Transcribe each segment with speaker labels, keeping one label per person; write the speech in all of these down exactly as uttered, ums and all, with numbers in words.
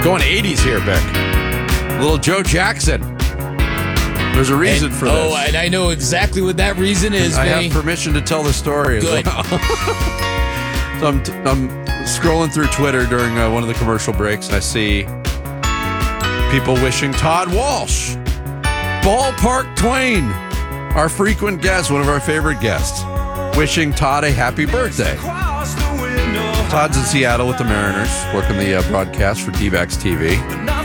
Speaker 1: Going eighties here, Beck. Little Joe Jackson. There's a reason
Speaker 2: and,
Speaker 1: for this.
Speaker 2: Oh, and I know exactly what that reason is.
Speaker 1: I
Speaker 2: Vinny.
Speaker 1: have permission to tell the story.
Speaker 2: Good.
Speaker 1: As well. So I'm, t- I'm scrolling through Twitter during uh, one of the commercial breaks, and I see people wishing Todd Walsh, Ballpark Twain, our frequent guest, one of our favorite guests, wishing Todd a happy birthday. Todd's in Seattle with the Mariners, working the uh, broadcast for D-backs T V.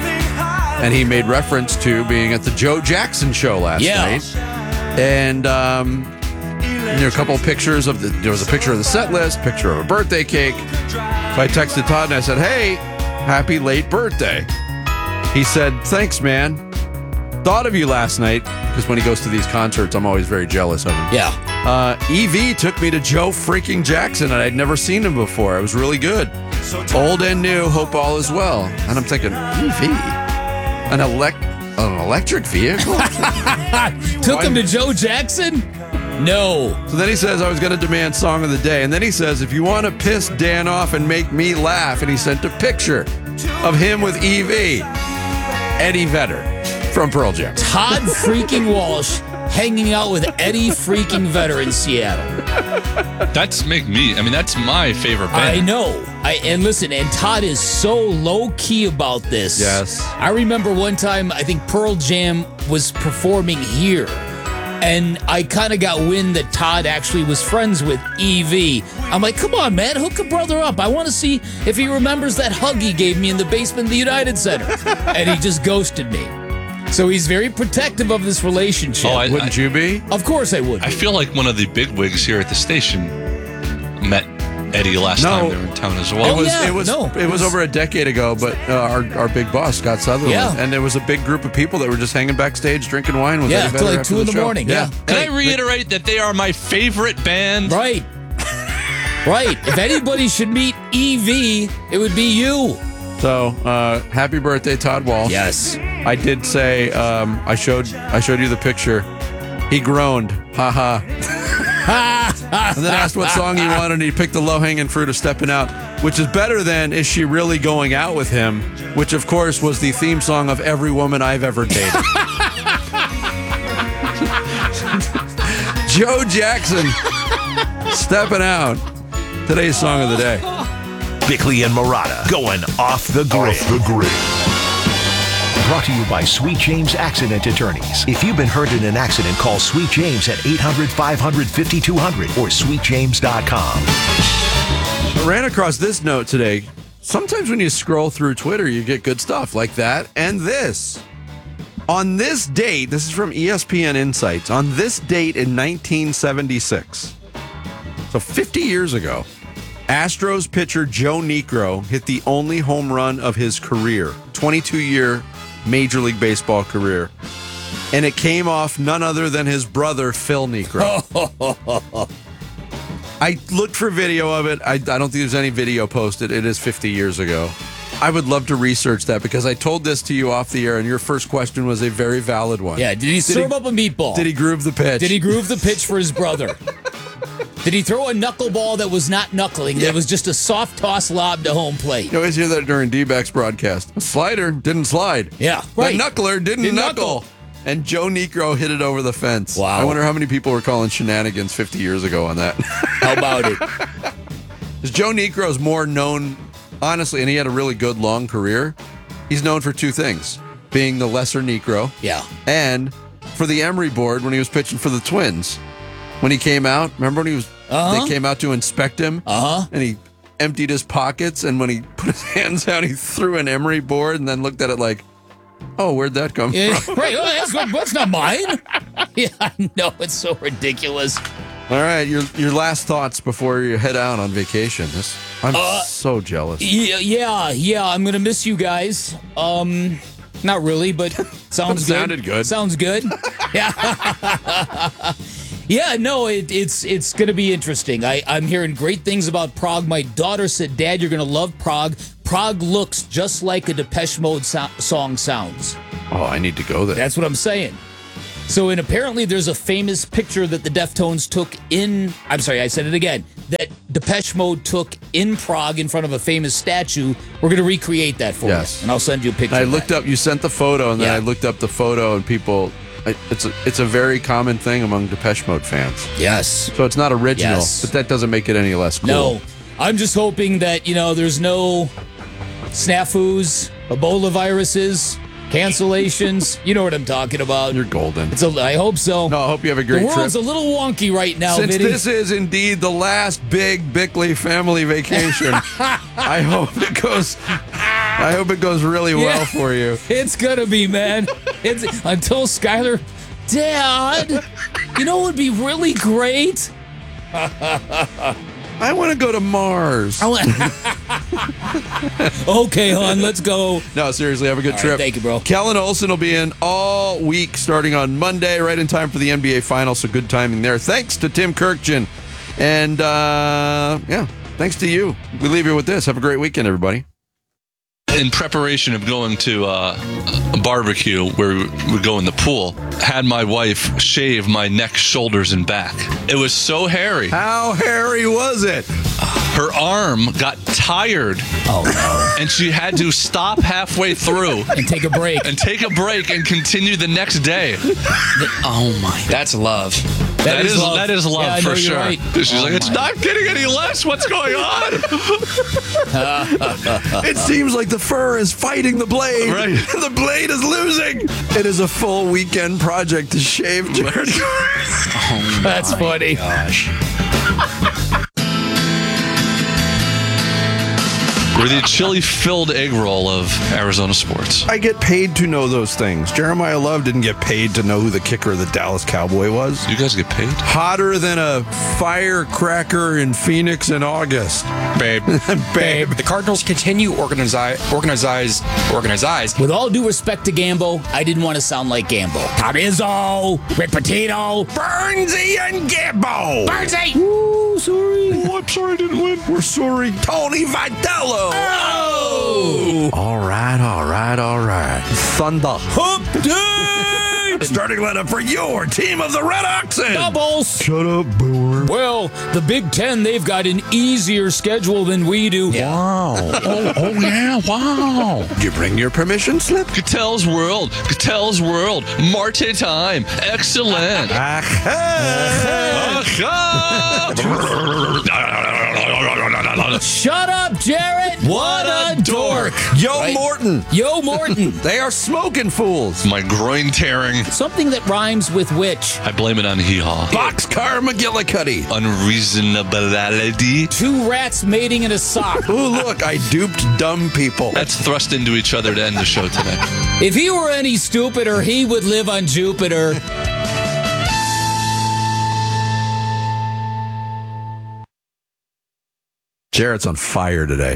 Speaker 1: And he made reference to being at the Joe Jackson show last
Speaker 2: Yeah.
Speaker 1: night. And um, you know, a couple of pictures of the, there was a picture of the set list, picture of a birthday cake. So I texted Todd and I said, hey, happy late birthday. He said, thanks, man. Thought of you last night, because when he goes to these concerts, I'm always very jealous of him.
Speaker 2: Yeah.
Speaker 1: Uh, E V took me to Joe freaking Jackson, and I'd never seen him before. It was really good. Old and new, hope all is well. And I'm thinking, E V? An, elect- an electric vehicle?
Speaker 2: Took him to Joe Jackson? No.
Speaker 1: So then he says, I was going to demand song of the day. And then he says, if you want to piss Dan off and make me laugh. And he sent a picture of him with E V. Eddie Vedder from Pearl Jam.
Speaker 2: Todd freaking Walsh hanging out with Eddie freaking Vedder in Seattle.
Speaker 3: That's make me, I mean, that's my favorite band.
Speaker 2: I know. I And listen, and Todd is so low-key about this.
Speaker 1: Yes.
Speaker 2: I remember one time, I think Pearl Jam was performing here. And I kind of got wind that Todd actually was friends with E V. I'm like, come on, man, hook a brother up. I want to see if he remembers that hug he gave me in the basement of the United Center. And he just ghosted me. So he's very protective of this relationship.
Speaker 3: Oh, I-
Speaker 1: Wouldn't you be?
Speaker 2: Of course I would.
Speaker 3: I feel like one of the big wigs here at the station met Eddie last
Speaker 1: No.
Speaker 3: time they were in town as well.
Speaker 1: It was,
Speaker 2: yeah,
Speaker 1: it was,
Speaker 2: no,
Speaker 1: it
Speaker 2: it
Speaker 1: was
Speaker 2: was-
Speaker 1: over a decade ago, but uh, our, our big boss, Scott Sutherland,
Speaker 2: Yeah.
Speaker 1: and there was a big group of people that were just hanging backstage drinking wine with
Speaker 2: Yeah,
Speaker 1: Eddie
Speaker 2: till
Speaker 1: Vedder
Speaker 2: like
Speaker 1: after
Speaker 2: two in the
Speaker 1: show.
Speaker 2: morning, yeah.
Speaker 3: Can
Speaker 2: Hey,
Speaker 3: I reiterate that they are my favorite band?
Speaker 2: Right. Right. If anybody should meet E V, it would be you.
Speaker 1: So, uh, happy birthday, Todd Walsh.
Speaker 2: Yes.
Speaker 1: I did say, um, I showed I showed you the picture. He groaned, ha ha. And then asked what song he wanted, and he picked the low-hanging fruit of Stepping Out, which is better than Is She Really Going Out With Him, which, of course, was the theme song of every woman I've ever dated. Joe Jackson, Stepping Out. Today's song of the day.
Speaker 4: Bickley and Murata going off the grid.
Speaker 5: Off the grid.
Speaker 4: Brought to you by Sweet James Accident Attorneys. If you've been hurt in an accident, call Sweet James at eight hundred, five hundred, fifty-two hundred or sweet james dot com.
Speaker 1: I ran across this note today. Sometimes when you scroll through Twitter, you get good stuff like that and this. On this date, this is from E S P N Insights, on this date in nineteen seventy-six, so fifty years ago, Astros pitcher Joe Niekro hit the only home run of his career, twenty-two-year Major League Baseball career. And it came off none other than his brother, Phil Niekro. I looked for video of it. I, I don't think there's any video posted. It is fifty years ago. I would love to research that because I told this to you off the air, and your first question was a very valid one.
Speaker 2: Yeah, did he serve
Speaker 1: he-
Speaker 2: up a meatball?
Speaker 1: Did he groove the pitch?
Speaker 2: Did he groove the pitch for his brother? Did he throw a knuckleball that was not knuckling?
Speaker 1: Yeah.
Speaker 2: That was just a soft toss lob to home plate?
Speaker 1: You always hear that during D-backs broadcast. A slider didn't slide.
Speaker 2: Yeah,
Speaker 1: The
Speaker 2: right.
Speaker 1: knuckler didn't,
Speaker 2: Didn't
Speaker 1: knuckle.
Speaker 2: knuckle.
Speaker 1: And Joe Niekro hit it over the fence.
Speaker 2: Wow.
Speaker 1: I wonder how many people were calling shenanigans fifty years ago on that.
Speaker 2: How about it?
Speaker 1: Because Joe Niekro's more known, honestly, and he had a really good long career. He's known for two things: being the lesser Niekro,
Speaker 2: Yeah.
Speaker 1: and for the Emery board when he was pitching for the Twins. When he came out, remember when he was?
Speaker 2: Uh-huh.
Speaker 1: They came out to inspect him,
Speaker 2: Uh-huh.
Speaker 1: and he emptied his pockets. And when he put his hands out, he threw an Emery board, and then looked at it like, "Oh, where'd that come
Speaker 2: Yeah,
Speaker 1: from?"
Speaker 2: right. Oh, that's, that's not mine. Yeah, I know. It's so ridiculous.
Speaker 1: All right, your your last thoughts before you head out on vacation. This, I'm
Speaker 2: Uh,
Speaker 1: so jealous.
Speaker 2: Yeah, yeah, yeah. I'm gonna miss you guys. Um, not really, but sounds good.
Speaker 1: Sounded good.
Speaker 2: Sounds good. Yeah. Yeah, no, it, it's it's gonna be interesting. I, I'm hearing great things about Prague. My daughter said, "Dad, you're gonna love Prague. Prague looks just like a Depeche Mode so- song sounds."
Speaker 1: Oh, I need to go there.
Speaker 2: That's what I'm saying. So, and apparently there's a famous picture that the Deftones took in, I'm sorry, I said it again, that Depeche Mode took in Prague in front of a famous statue. We're going to recreate that for
Speaker 1: Yes.
Speaker 2: you, and I'll send you a picture.
Speaker 1: I
Speaker 2: of
Speaker 1: looked
Speaker 2: that.
Speaker 1: up, you sent the photo, and then
Speaker 2: Yeah.
Speaker 1: I looked up the photo, and people, I- it's a, it's a very common thing among Depeche Mode fans.
Speaker 2: Yes.
Speaker 1: So it's not original,
Speaker 2: Yes.
Speaker 1: but that doesn't make it any less cool.
Speaker 2: No, I'm just hoping that, you know, there's no snafus, Ebola viruses, cancellations. You know what I'm talking about.
Speaker 1: You're golden.
Speaker 2: It's a, I hope so.
Speaker 1: No, I hope you have a great
Speaker 2: the world's
Speaker 1: trip.
Speaker 2: a little wonky right now,
Speaker 1: Since
Speaker 2: Vinny.
Speaker 1: this is indeed the last big Bickley family vacation, I hope it goes. I hope it goes really well
Speaker 2: Yeah.
Speaker 1: for you.
Speaker 2: It's gonna be, man. It's until Skylar, Dad. You know what would be really great?
Speaker 1: I want to go to Mars.
Speaker 2: I want- okay, hon, let's go.
Speaker 1: No, seriously, have a good
Speaker 2: All right,
Speaker 1: trip.
Speaker 2: thank you, bro.
Speaker 1: Kellen Olson will be in all week starting on Monday, right in time for the N B A Finals, so good timing there. Thanks to Tim Kirkjian. And, uh, yeah, thanks to you. We leave you with this. Have a great weekend, everybody.
Speaker 3: In preparation of going to uh, a barbecue where we would go in the pool, had my wife shave my neck, shoulders, and back. It was so hairy.
Speaker 1: How hairy was it?
Speaker 3: Her arm got tired,
Speaker 2: Oh no!
Speaker 3: and she had to stop halfway through
Speaker 2: And take a break.
Speaker 3: and take a break and continue the next day.
Speaker 5: Oh my, that's love.
Speaker 3: that is,
Speaker 2: love.
Speaker 3: that is love
Speaker 2: Yeah, I
Speaker 3: for
Speaker 2: know, you're
Speaker 3: sure.
Speaker 2: right.
Speaker 3: She's
Speaker 5: Oh
Speaker 3: like, it's
Speaker 5: my.
Speaker 3: not getting any less. What's going on?
Speaker 1: It seems like the fur is fighting the blade.
Speaker 3: Right.
Speaker 1: The blade is losing. It is a full weekend project to shave Jared.
Speaker 2: That's funny.
Speaker 5: Gosh.
Speaker 3: We're the chili-filled egg roll of Arizona sports.
Speaker 1: I get paid to know those things. Jeremiah Love didn't get paid to know who the kicker of the Dallas Cowboy was.
Speaker 3: You guys get paid?
Speaker 1: Hotter than a firecracker in Phoenix in August.
Speaker 5: Babe.
Speaker 1: Babe.
Speaker 5: The Cardinals continue organize, organize, organize.
Speaker 2: With all due respect to Gambo, I didn't want to sound like Gambo. Carizo, Rick Pitino,
Speaker 1: Burnsy and Gambo.
Speaker 2: Barnsey. Ooh, sorry.
Speaker 1: Oh, I'm sorry I didn't win. We're sorry. Tony Vitello.
Speaker 2: Oh!
Speaker 1: All right, all right, all right. Thunder.
Speaker 2: Hump day!
Speaker 1: Starting lineup for your team of the Red Oxen.
Speaker 2: Doubles.
Speaker 1: Shut up, Boomer.
Speaker 2: Well, the Big Ten, they've got an easier schedule than we do.
Speaker 1: Wow. oh, oh, yeah, wow. Did you bring your permission slip?
Speaker 3: Cattell's World. Cattell's World. Marte time. Excellent.
Speaker 2: Shut up, Jarrett. What a dork.
Speaker 1: Yo,
Speaker 2: Right?
Speaker 1: Morton.
Speaker 2: Yo, Morton.
Speaker 1: They are smoking fools.
Speaker 3: My groin tearing.
Speaker 2: Something that rhymes with which.
Speaker 3: I blame it on hee-haw.
Speaker 1: Boxcar McGillicuddy.
Speaker 3: Unreasonability.
Speaker 2: Two rats mating in a sock.
Speaker 1: Oh, look, I duped dumb people.
Speaker 3: Let's thrust into each other to end the show today.
Speaker 2: If he were any stupider, he would live on Jupiter.
Speaker 1: Jarrett's on fire today.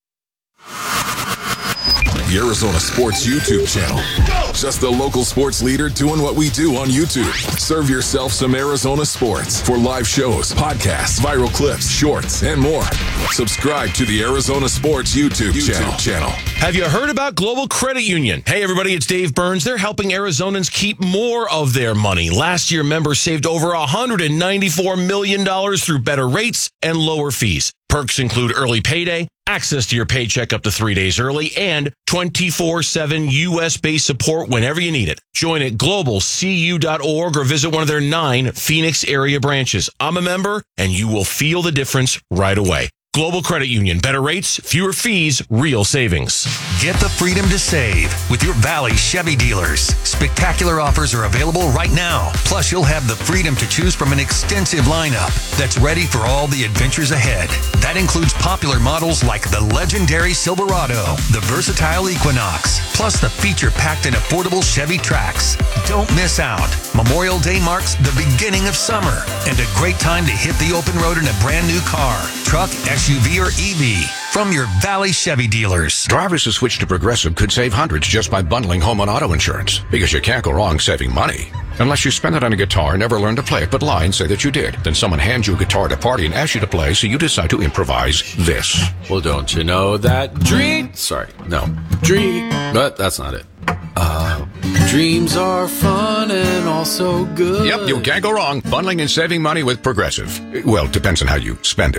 Speaker 6: The Arizona Sports YouTube channel. Just the local sports leader doing what we do on YouTube. Serve yourself some Arizona sports for live shows, podcasts, viral clips, shorts, and more. Subscribe to the Arizona Sports YouTube, YouTube channel. channel.
Speaker 7: Have you heard about Global Credit Union? Hey, everybody, it's Dave Burns. They're helping Arizonans keep more of their money. Last year, members saved over one hundred ninety-four million dollars through better rates and lower fees. Perks include early payday, access to your paycheck up to three days early, and twenty-four seven U S-based support whenever you need it. Join at global c u dot org or visit one of their nine Phoenix area branches. I'm a member, and you will feel the difference right away. Global Credit Union. Better rates, fewer fees, real savings.
Speaker 4: Get the freedom to save with your Valley Chevy dealers. Spectacular offers are available right now. Plus, you'll have the freedom to choose from an extensive lineup that's ready for all the adventures ahead. That includes popular models like the legendary Silverado, the versatile Equinox, plus the feature-packed and affordable Chevy Trax. Don't miss out. Memorial Day marks the beginning of summer and a great time to hit the open road in a brand new car, truck, S U V, or E V from your Valley Chevy dealers.
Speaker 8: Drivers who switch to Progressive could save hundreds just by bundling home and auto insurance, because you can't go wrong saving money. Unless you spend it on a guitar and never learn to play it but lie and say that you did. Then someone hands you a guitar at a party and asks you to play, so you decide to improvise this.
Speaker 9: Well, don't you know that dream... Sorry, no. Dream... But that's not it. Uh, dreams are fun and also good.
Speaker 8: Yep, you can't go wrong bundling and saving money with Progressive. Well, it depends on how you spend it.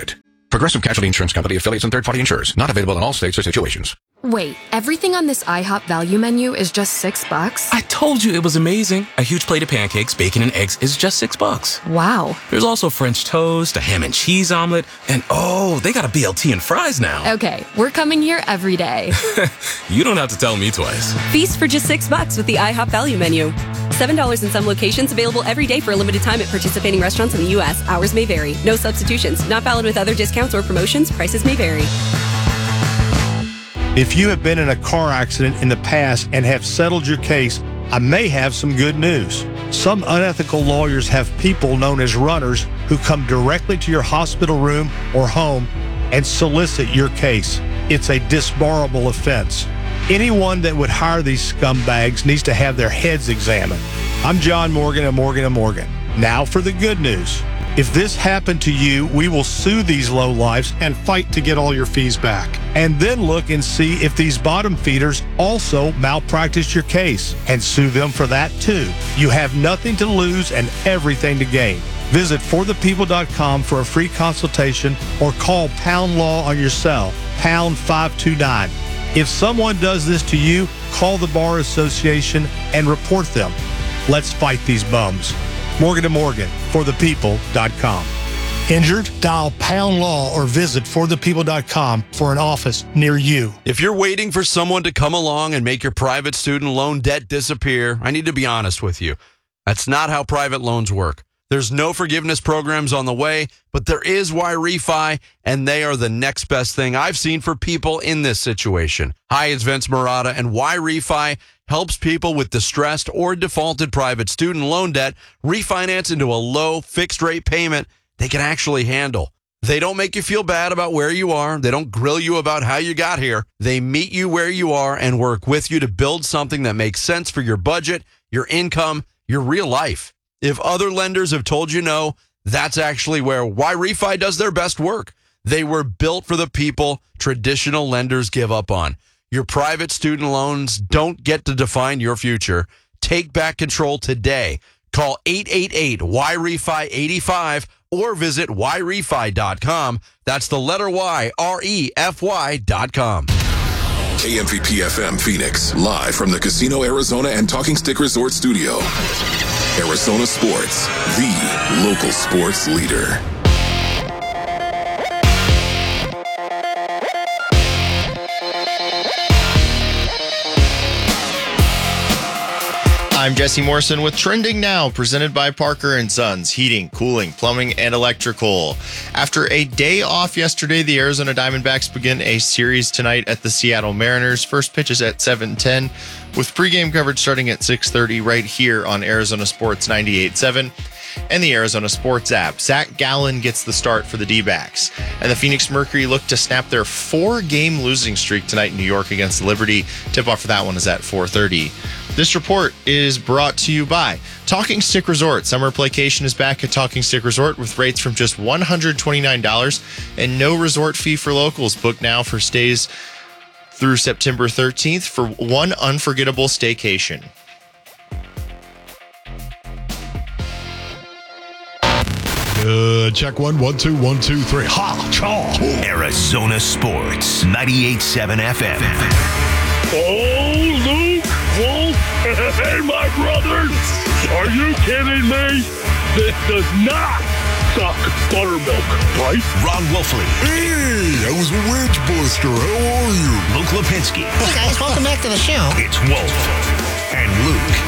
Speaker 8: Progressive Casualty Insurance Company, affiliates, and third-party insurers. Not available in all states or situations.
Speaker 10: Wait, everything on this IHOP value menu is just six bucks?
Speaker 11: I told you it was amazing. A huge plate of pancakes, bacon, and eggs is just six bucks.
Speaker 10: Wow.
Speaker 11: There's also French toast, a ham and cheese omelet, and oh, they got a B L T and fries now.
Speaker 10: Okay, we're coming here every day.
Speaker 11: You don't have to tell me twice.
Speaker 12: Feast for just six bucks with the IHOP value menu. seven dollars in some locations, available every day for a limited time at participating restaurants in the U S. Hours may vary. No substitutions. Not valid with other discounts or promotions. Prices may vary.
Speaker 13: If you have been in a car accident in the past and have settled your case, I may have some good news. Some unethical lawyers have people known as runners who come directly to your hospital room or home and solicit your case. It's a disbarable offense. Anyone that would hire these scumbags needs to have their heads examined. I'm John Morgan of Morgan and Morgan. Now for the good news. If this happened to you, we will sue these lowlifes and fight to get all your fees back. And then look and see if these bottom feeders also malpractice your case and sue them for that too. You have nothing to lose and everything to gain. Visit for the people dot com for a free consultation or call Pound Law on your cell, pound five two nine. If someone does this to you, call the Bar Association and report them. Let's fight these bums. Morgan to Morgan, for the people dot com. Injured? Dial Pound Law or visit for the people dot com for an office near you.
Speaker 1: If you're waiting for someone to come along and make your private student loan debt disappear, I need to be honest with you. That's not how private loans work. There's no forgiveness programs on the way, but there is Y-Refi, and they are the next best thing I've seen for people in this situation. Hi, it's Vince Marotta, and Y-Refi helps people with distressed or defaulted private student loan debt refinance into a low fixed rate payment they can actually handle. They don't make you feel bad about where you are. They don't grill you about how you got here. They meet you where you are and work with you to build something that makes sense for your budget, your income, your real life. If other lenders have told you no, that's actually where Y-Refi does their best work. They were built for the people traditional lenders give up on. Your private student loans don't get to define your future. Take back control today. Call eight eight eight Y R E F I eighty-five or visit Y refi dot com. That's the letter Y, R E F Y dot com.
Speaker 6: K M V P F M Phoenix, live from the Casino Arizona and Talking Stick Resort Studio. Arizona Sports, the local sports leader.
Speaker 14: I'm Jesse Morrison with Trending Now, presented by Parker and Sons, heating, cooling, plumbing, and electrical. After a day off yesterday, the Arizona Diamondbacks begin a series tonight at the Seattle Mariners. First pitch is at seven ten, with pregame coverage starting at six thirty right here on Arizona Sports ninety-eight point seven and the Arizona Sports app. Zach Gallen gets the start for the D-backs, and the Phoenix Mercury look to snap their four-game losing streak tonight in New York against Liberty. Tip-off for that one is at four thirty. This report is brought to you by Talking Stick Resort. Summer Playcation is back at Talking Stick Resort with rates from just one hundred twenty-nine dollars and no resort fee for locals. Book now for stays through September thirteenth for one unforgettable staycation.
Speaker 15: Uh, check one, one, two, one, two, three. Ha, chaw.
Speaker 16: Arizona Sports, ninety-eight point seven F M.
Speaker 17: Oh, Luke, Wolf, hey, my brothers, are you kidding me? This does not suck buttermilk, right?
Speaker 16: Ron Wolfley.
Speaker 18: Hey, I was a Wedge Buster. How are you?
Speaker 16: Luke Lipinski.
Speaker 19: Hey, guys, welcome back to the show.
Speaker 16: It's Wolf and Luke.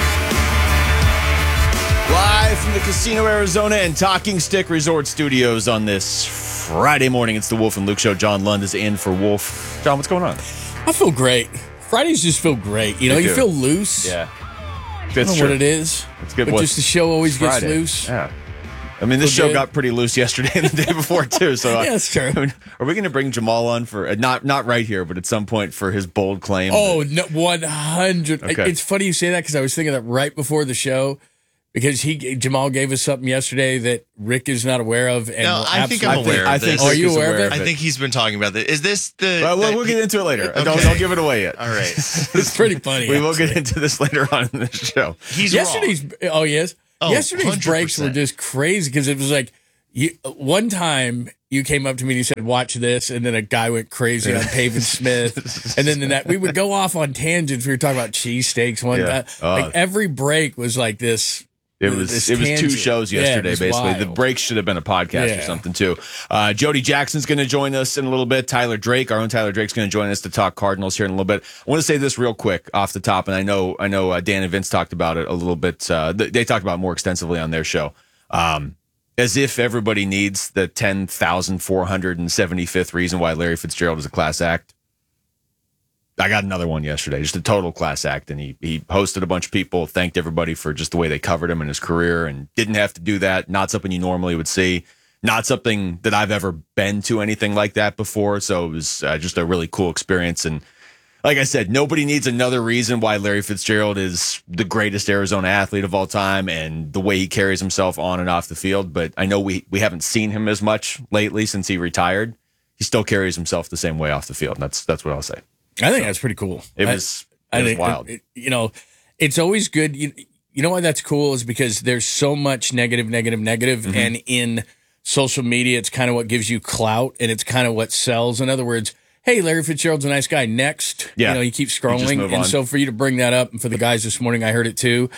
Speaker 20: Live from the Casino Arizona and Talking Stick Resort Studios on this Friday morning. It's the Wolf and Luke Show. John Lund is in for Wolf. John, what's going on?
Speaker 2: I feel great. Fridays just feel great. You know, you feel loose.
Speaker 20: Yeah.
Speaker 2: I don't know
Speaker 20: true.
Speaker 2: what it is.
Speaker 20: It's good.
Speaker 2: But
Speaker 20: What?
Speaker 2: just the show always
Speaker 20: It's
Speaker 2: gets
Speaker 20: Friday.
Speaker 2: loose.
Speaker 20: Yeah. I mean, this
Speaker 2: Feel
Speaker 20: show
Speaker 2: good.
Speaker 20: got pretty loose yesterday and the day before, too. So
Speaker 2: Yeah, that's true.
Speaker 20: I mean, are we going to bring Jamal on for, uh, not not right here, but at some point for his bold claim?
Speaker 2: Oh, no, one hundred.
Speaker 20: Okay.
Speaker 2: It's funny you say that because I was thinking that right before the show because he Jamal gave us something yesterday that Rick is not aware of. And
Speaker 14: No,
Speaker 2: will
Speaker 14: I think
Speaker 2: absolutely-
Speaker 14: I'm aware
Speaker 20: I
Speaker 14: of
Speaker 20: think
Speaker 14: this.
Speaker 2: Are you aware of it?
Speaker 14: I think he's been talking about this. Is this the...
Speaker 20: Well, we'll,
Speaker 14: that-
Speaker 20: we'll get into it later.
Speaker 14: Okay.
Speaker 20: Don't, don't give it away yet.
Speaker 14: All right.
Speaker 2: It's pretty funny.
Speaker 20: We will get
Speaker 2: actually.
Speaker 20: into this later on in the show.
Speaker 14: He's
Speaker 2: Yesterday's oh yes
Speaker 14: Oh,
Speaker 2: yesterday's
Speaker 14: one hundred
Speaker 2: breaks were
Speaker 14: percent.
Speaker 2: just crazy because it was like you, one time you came up to me and you said, watch this. And then a guy went crazy on Pavin Smith. And then the net, we would go off on tangents. We were talking about cheesesteaks one
Speaker 20: Yeah.
Speaker 2: time.
Speaker 20: Oh.
Speaker 2: Like every break was like this.
Speaker 20: It was
Speaker 2: this
Speaker 20: it was two
Speaker 2: tangent.
Speaker 20: shows
Speaker 2: Yeah, it
Speaker 20: yesterday,
Speaker 2: was
Speaker 20: basically.
Speaker 2: wild.
Speaker 20: The break should have been a podcast or
Speaker 2: Yeah.
Speaker 20: something, too. Uh, Jody Jackson's going to join us in a little bit. Tyler Drake, our own Tyler Drake's going to join us to talk Cardinals here in a little bit. I want to say this real quick off the top, and I know I know uh, Dan and Vince talked about it a little bit. Uh, th- they talked about it more extensively on their show. Um, as if everybody needs the ten thousand four hundred seventy-fifth reason why Larry Fitzgerald is a class act. I got another one yesterday, just a total class act. And he, he hosted a bunch of people, thanked everybody for just the way they covered him in his career, and didn't have to do that. Not something you normally would see. Not something that I've ever been to anything like that before. So it was uh, just a really cool experience. And like I said, nobody needs another reason why Larry Fitzgerald is the greatest Arizona athlete of all time and the way he carries himself on and off the field. But I know we, we haven't seen him as much lately since he retired. He still carries himself the same way off the field. And that's, that's what I'll say.
Speaker 2: I think that's pretty cool.
Speaker 20: It was,
Speaker 2: I,
Speaker 20: it was
Speaker 2: think,
Speaker 20: wild.
Speaker 2: it- you know, it's always good. You, you know why that's cool is because there's so much negative, negative, negative,
Speaker 20: Mm-hmm.
Speaker 2: and in social media, it's kind of what gives you clout, and it's kind of what sells. In other words, hey, Larry Fitzgerald's a nice guy. Next,
Speaker 20: Yeah.
Speaker 2: you know, you keep
Speaker 20: You just
Speaker 2: scrolling,
Speaker 20: move
Speaker 2: and
Speaker 20: on.
Speaker 2: so for you to bring that up, and for the guys this morning, I heard it too.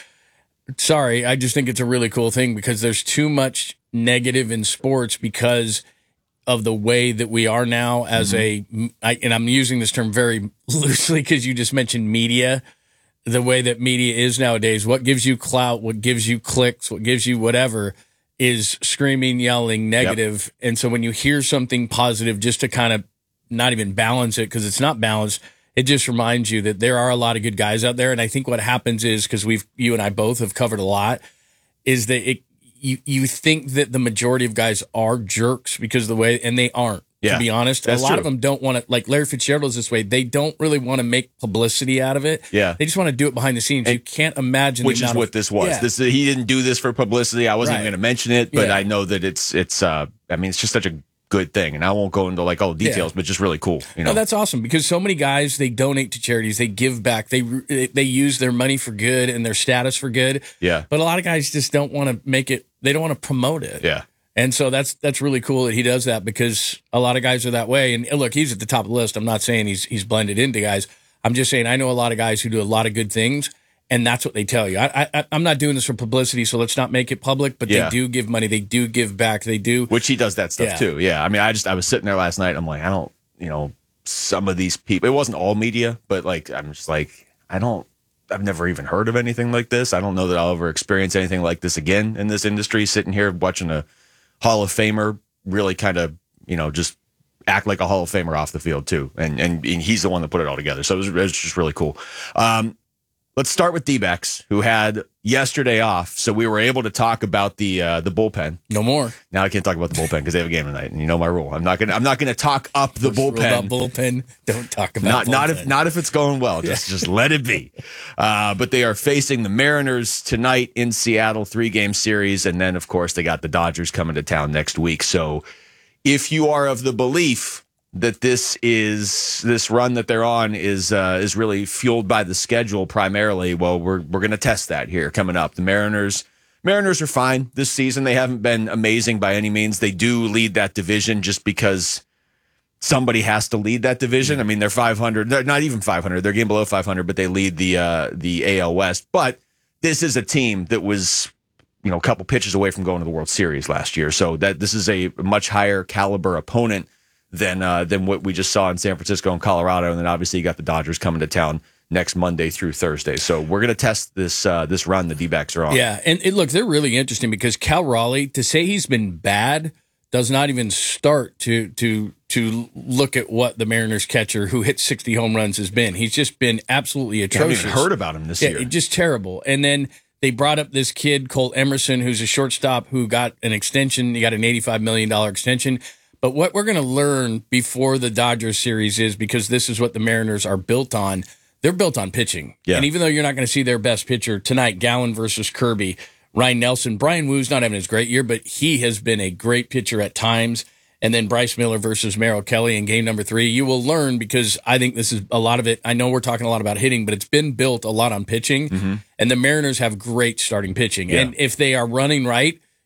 Speaker 2: Sorry, I just think it's a really cool thing because there's too much negative in sports because of the way that we are now as
Speaker 20: Mm-hmm.
Speaker 2: a, I, and I'm using this term very loosely because you just mentioned media, the way that media is nowadays. What gives you clout, what gives you clicks, what gives you whatever is screaming, yelling, negative. And so when you hear something positive, just to kind of not even balance it because it's not balanced, it just reminds you that there are a lot of good guys out there. And I think what happens is, because we've, you and I both have covered a lot, is that it, you, you think that the majority of guys are jerks because of the way, and they aren't,
Speaker 20: Yeah,
Speaker 2: to be honest. A
Speaker 20: that's
Speaker 2: lot
Speaker 20: true.
Speaker 2: of them don't want to, like Larry Fitzgerald is this way. They don't really want to make publicity out of it.
Speaker 20: Yeah.
Speaker 2: They just want to do it behind the scenes. You can't imagine. the
Speaker 20: Which is
Speaker 2: amount
Speaker 20: what
Speaker 2: of-
Speaker 20: this was.
Speaker 2: Yeah.
Speaker 20: This he didn't do this for publicity. I wasn't
Speaker 2: Right.
Speaker 20: even going to mention it, but
Speaker 2: Yeah.
Speaker 20: I know that it's it's. Uh, I mean, it's just such a good thing, and I won't go into like all the details,
Speaker 2: Yeah.
Speaker 20: but just really cool. You know,
Speaker 2: No, that's awesome because so many guys, they donate to charities, they give back, they they use their money for good and their status for good.
Speaker 20: Yeah.
Speaker 2: But a lot of guys just don't want to make it. They don't want to promote it.
Speaker 20: Yeah.
Speaker 2: And so that's that's really cool that he does that because a lot of guys are that way. And look, he's at the top of the list. I'm not saying he's he's blended into guys. I'm just saying I know a lot of guys who do a lot of good things, and that's what they tell you. I, I I'm not doing this for publicity, so let's not make it public. But
Speaker 20: Yeah.
Speaker 2: they do give money. They do give back. They do.
Speaker 20: Which he does that stuff
Speaker 2: Yeah.
Speaker 20: too. Yeah. I mean, I just I was sitting there last night. I'm like, I don't, you know, some of these people. It wasn't all media, but like I'm just like, I don't. I've never even heard of anything like this. I don't know that I'll ever experience anything like this again in this industry. Sitting here watching a Hall of Famer really kind of, you know, just act like a Hall of Famer off the field too, and and, and he's the one that put it all together. So it was, it was just really cool. Um, let's start with D-backs, who had yesterday off, so we were able to talk about the uh, the bullpen.
Speaker 2: No more.
Speaker 20: Now I can't talk about the bullpen because they have a game tonight, and you know my rule. I'm not gonna I'm not gonna talk up the
Speaker 2: Rule about
Speaker 20: bullpen.
Speaker 2: bullpen. Don't talk
Speaker 20: Not
Speaker 2: about
Speaker 20: not
Speaker 2: bullpen.
Speaker 20: if not if it's going well. Just just let it be. Uh, but they are facing the Mariners tonight in Seattle, three game series, and then of course they got the Dodgers coming to town next week. So if you are of the belief that this is this run that they're on is uh, is really fueled by the schedule primarily, well, we're we're gonna test that here coming up. The Mariners. Mariners are fine this season. They haven't been amazing by any means. They do lead that division just because somebody has to lead that division. I mean, they're five hundred. They're not even five hundred. They're game below five hundred, but they lead the uh, the A L West. But this is a team that was, you know, a couple pitches away from going to the World Series last year. So that this is a much higher caliber opponent than uh, than what we just saw in San Francisco and Colorado. And then obviously you got the Dodgers coming to town next Monday through Thursday. So we're going to test this uh, this run the D-backs are on.
Speaker 2: Yeah, and it, look, they're really interesting because Cal Raleigh, to say he's been bad, does not even start to to to look at what the Mariners catcher who hit sixty home runs has been. He's just been absolutely
Speaker 20: I
Speaker 2: atrocious.
Speaker 20: haven't even heard about him this
Speaker 2: yeah,
Speaker 20: year.
Speaker 2: just terrible. And then they brought up this kid, Cole Emerson, who's a shortstop who got an extension. He got an eighty-five million dollars extension. But what we're going to learn before the Dodgers series is, because this is what the Mariners are built on, they're built on pitching.
Speaker 20: Yeah.
Speaker 2: And even though you're not going to see their best pitcher tonight, Gallen versus Kirby, Ryan Nelson, Brian Woo's not having his great year, but he has been a great pitcher at times. And then Bryce Miller versus Merrill Kelly in game number three. You will learn, because I think this is a lot of it. I know we're talking a lot about hitting, but it's been built a lot on pitching.
Speaker 20: Mm-hmm.
Speaker 2: And the Mariners have great starting pitching.
Speaker 20: Yeah.
Speaker 2: And if they are running right,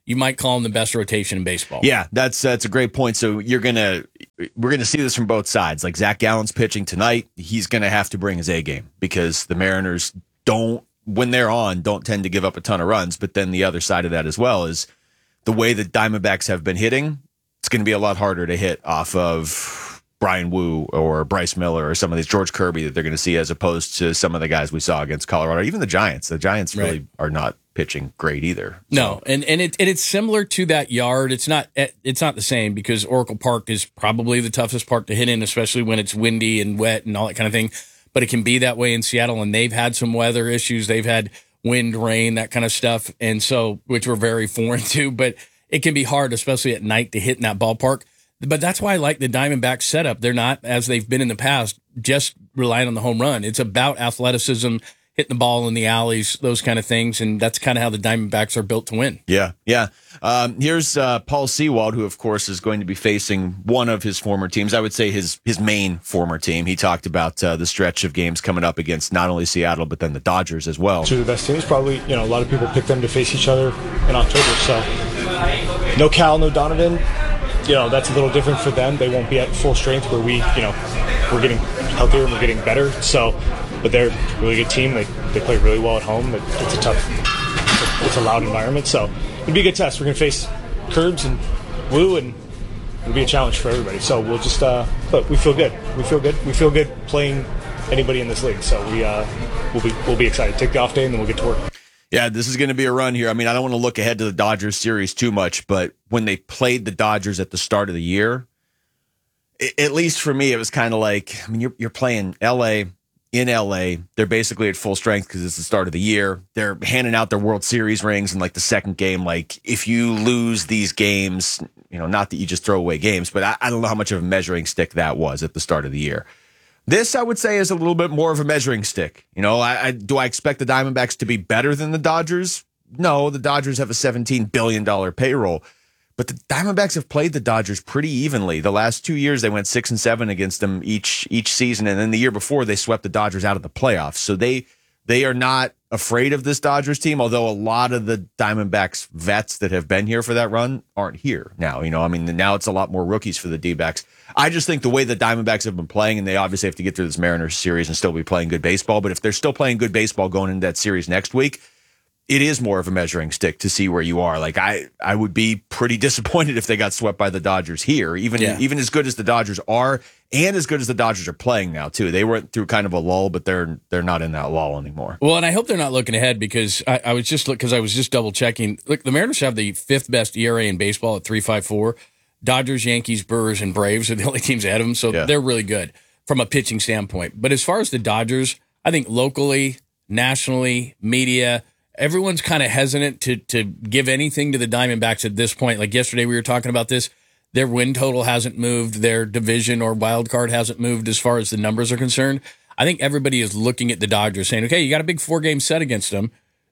Speaker 2: you might call him the best rotation in baseball.
Speaker 20: Yeah, that's that's a great point. So you're gonna we're gonna see this from both sides. Like Zach Gallen's pitching tonight, he's gonna have to bring his A game because the Mariners don't, when they're on, don't tend to give up a ton of runs. But then the other side of that as well is the way the Diamondbacks have been hitting. It's going to be a lot harder to hit off of Brian Wu or Bryce Miller or some of these George Kirby that they're going to see as opposed to some of the guys we saw against Colorado, even the Giants. The Giants really
Speaker 2: Right.
Speaker 20: are not pitching great either.
Speaker 2: No, and and it and it's similar to that yard. It's not it's not the same because Oracle Park is probably the toughest park to hit in, especially when it's windy and wet and all that kind of thing. But it can be that way in Seattle, and they've had some weather issues. They've had wind, rain, that kind of stuff, and so which we're very foreign to. But it can be hard, especially at night, to hit in that ballpark. But that's why I like the Diamondbacks setup. They're not, as they've been in the past, just relying on the home run. It's about athleticism, hitting the ball in the alleys, those kind of things, and that's kind of how the Diamondbacks are built to win.
Speaker 20: Yeah, yeah. Um, here's uh, Paul Sewald, who, of course, is going to be facing one of his former teams. I would say his his main former team. He talked about uh, the stretch of games coming up against not only Seattle, but then the Dodgers as well.
Speaker 19: Two of the best teams. Probably, you know, a lot of people pick them to face each other in October. So, no Cal, no Donovan. You know, that's a little different for them. They won't be at full strength where we, you know, we're getting healthier and we're getting better. So, but they're a really good team. They they play really well at home. It's a tough, it's a, it's a loud environment. So, it'll be a good test. We're going to face Curbs and Wu, and it'll be a challenge for everybody. So, we'll just, uh, but we feel good. We feel good. We feel good playing anybody in this league. So, we, uh, we'll be, we'll be excited. Take the off day and then we'll get to work.
Speaker 20: Yeah, this is going to be a run here. I mean, I don't want to look ahead to the Dodgers series too much, but when they played the Dodgers at the start of the year, at least for me, it was kind of like, I mean, you're, you're playing L A in L A. They're basically at full strength because it's the start of the year. They're handing out their World Series rings in like the second game. Like, if you lose these games, you know, not that you just throw away games, but I, I don't know how much of a measuring stick that was at the start of the year. This, I would say, is a little bit more of a measuring stick. You know, I, I do I expect the Diamondbacks to be better than the Dodgers? No, the Dodgers have a seventeen billion dollars payroll. But the Diamondbacks have played the Dodgers pretty evenly. The last two years, they went six and seven against them each each season, and then the year before, they swept the Dodgers out of the playoffs. So they they are not afraid of this Dodgers team. Although a lot of the Diamondbacks vets that have been here for that run aren't here now. You know, I mean, now it's a lot more rookies for the D-backs. I just think the way the Diamondbacks have been playing, and they obviously have to get through this Mariners series and still be playing good baseball. But if they're still playing good baseball going into that series next week, it is more of a measuring stick to see where you are. Like, I, I would be pretty disappointed if they got swept by the Dodgers here, even
Speaker 2: Yeah.
Speaker 20: even as good as the Dodgers are, and as good as the Dodgers are playing now too. They went through kind of a lull, but they're they're not in that lull anymore.
Speaker 2: Well, and I hope they're not looking ahead because I, I was just look because I was just double checking. Look, the Mariners have the fifth best E R A in baseball at three point five four. Dodgers, Yankees, Brewers, and Braves are the only teams ahead of them, so
Speaker 20: Yeah.
Speaker 2: they're really good from a pitching standpoint. But as far as the Dodgers, I think locally, nationally, media, everyone's kind of hesitant to to give anything to the Diamondbacks at this point. Like yesterday, we were talking about this. Their win total hasn't moved. Their division or wild card hasn't moved as far as the numbers are concerned. I think everybody is looking at the Dodgers saying, okay, you got a big four game set against them.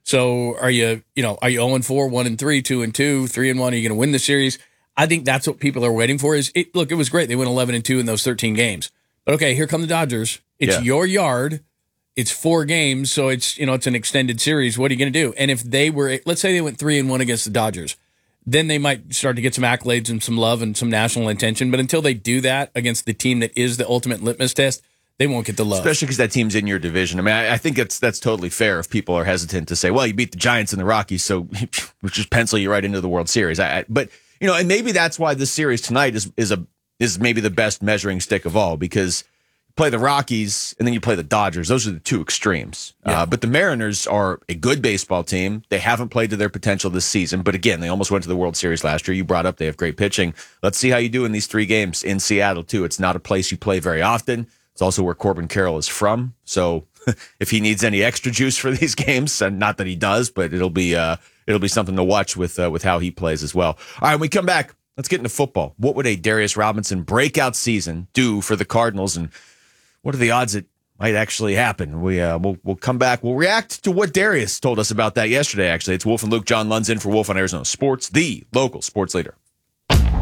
Speaker 2: So are you, you know, are you oh and four, one and three, two and two, three and one? Are you going to win the series? I think that's what people are waiting for. Is it, look, it was great. They went eleven and two in those thirteen games. But okay, here come the Dodgers. It's
Speaker 20: Yeah.
Speaker 2: your yard. It's four games, so it's, you know, it's an extended series. What are you going to do? And if they were, let's say they went three and one against the Dodgers, then they might start to get some accolades and some love and some national attention. But until they do that against the team that is the ultimate litmus test, they won't get the love.
Speaker 20: Especially because that team's in your division. I mean, I, I think that's that's totally fair if people are hesitant to say, well, you beat the Giants and the Rockies, so we just pencil you right into the World Series. I, I, but, you know, and maybe that's why this series tonight is is a is maybe the best measuring stick of all, because you play the Rockies and then you play the Dodgers. Those are the two extremes.
Speaker 2: Yeah.
Speaker 20: Uh, but the Mariners are a good baseball team. They haven't played to their potential this season. But again, they almost went to the World Series last year. You brought up they have great pitching. Let's see how you do in these three games in Seattle, too. It's not a place you play very often. It's also where Corbin Carroll is from. So if he needs any extra juice for these games, and not that he does, but it'll be uh, it'll be something to watch with uh, with how he plays as well. All right, when we come back, let's get into football. What would a Darius Robinson breakout season do for the Cardinals, and what are the odds it might actually happen? We uh, we'll we'll come back. We'll react to what Darius told us about that yesterday. Actually, it's Wolf and Luke. John Lund's in for Wolf on Arizona Sports, the local sports leader.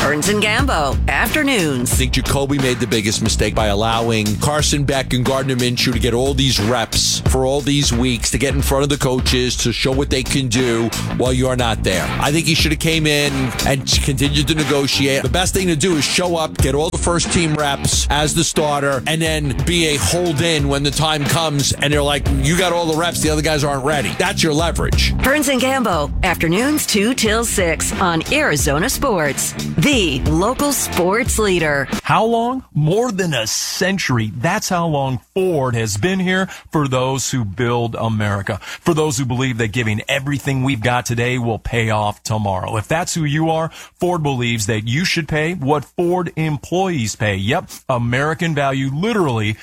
Speaker 21: Burns and Gambo, afternoons.
Speaker 22: I think Jacoby made the biggest mistake by allowing Carson Beck and Gardner Minshew to get all these reps for all these weeks, to get in front of the coaches, to show what they can do while you're not there. I think he should have came in and continued to negotiate. The best thing to do is show up, get all the first team reps as the starter, and then be a hold-in when the time comes and they're like, you got all the reps, the other guys aren't ready. That's your leverage.
Speaker 21: Burns and Gambo, afternoons two till six on Arizona Sports, the local sports leader.
Speaker 23: How long? More than a century. That's how long Ford has been here for those who build America. For those who believe that giving everything we've got today will pay off tomorrow. If that's who you are, Ford believes that you should pay what Ford employees pay. Yep, American value, literally